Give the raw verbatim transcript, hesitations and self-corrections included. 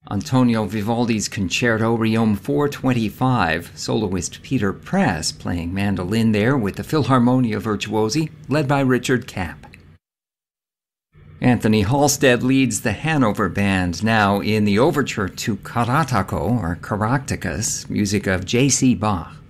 Antonio Vivaldi's Concerto Requiem four twenty-five, soloist Peter Press playing mandolin there with the Philharmonia Virtuosi, led by Richard Kapp. Anthony Halstead leads the Hanover Band, now in the overture to Karatako, or Caractacus, music of J C Bach.